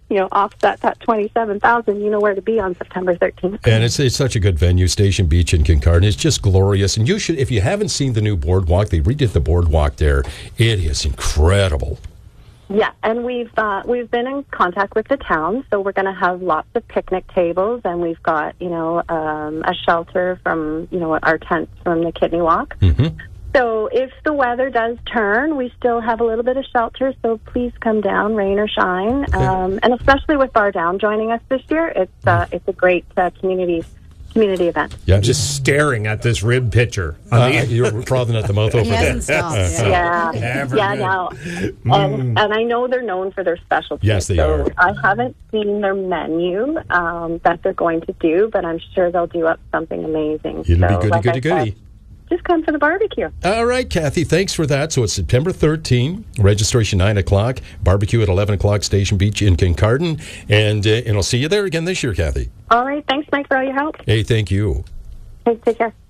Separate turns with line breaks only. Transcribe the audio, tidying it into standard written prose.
offset that $27,000, you know where to be on September 13th.
And it's such a good venue, Station Beach in Kincardine. It's just glorious. And you should, if you haven't seen the new boardwalk, they redid the boardwalk there. It is incredible.
Yeah, and we've been in contact with the town, so we're going to have lots of picnic tables, and we've got a shelter from our tents from the Kidney Walk.
Mm-hmm.
So if the weather does turn, we still have a little bit of shelter. So please come down, rain or shine, and especially with Bar Down joining us this year, it's a great community event.
Yeah,
I'm just staring at this rib pitcher.
You're frothing at the mouth over there.
Now, and I know they're known for their specialties.
Yes, they are.
I haven't seen their menu that they're going to do, but I'm sure they'll do up something amazing.
It'll be goody.
Just come for the barbecue.
All right, Kathy, thanks for that. So it's September 13, registration 9 o'clock, barbecue at 11 o'clock, Station Beach in Kincardine, and I'll see you there again this year, Kathy.
All right, thanks, Mike, for all your help.
Hey, thank you.
Hey, take care.